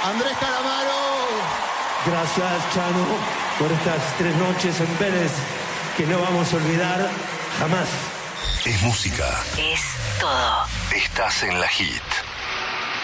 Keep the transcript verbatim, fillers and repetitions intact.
Andrés Calamaro. Gracias, Chano, por estas tres noches en Vélez que no vamos a olvidar jamás. Es música. Es todo. Estás en la hit.